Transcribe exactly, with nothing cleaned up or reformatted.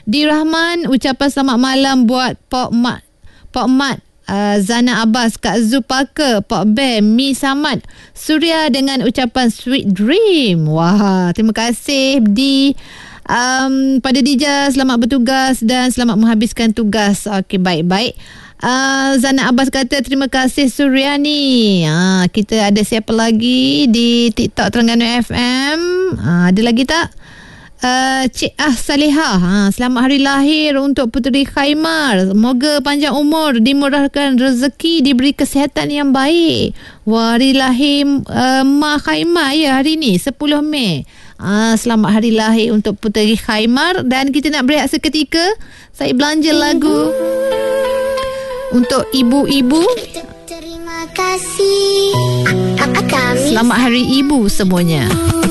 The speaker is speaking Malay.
Di Rahman, ucapan selamat malam buat Pok Mat, Pok Mat, uh, Zana Abbas, Kak Zupaka, Pok Bear, Mi Samad, Surya dengan ucapan Sweet Dream. Wah, terima kasih di um, pada Dija, selamat bertugas dan selamat menghabiskan tugas. Okey, baik-baik. Uh, Zana Abbas kata terima kasih Suryani. uh, Kita ada siapa lagi di TikTok Terengganu F M? uh, Ada lagi tak? Uh, Cik Ah Salihah, ha, selamat hari lahir untuk Puteri Khaimar. Semoga panjang umur, dimurahkan rezeki, diberi kesihatan yang baik. Wah, hari lahir uh, Ma Khaimar ya hari ni sepuluh Mei. Uh, selamat hari lahir untuk Puteri Khaimar. Dan kita nak berehat seketika. Saya belanja lagu untuk ibu-ibu. Terima kasih. Kami Selamat Hari Ibu semuanya.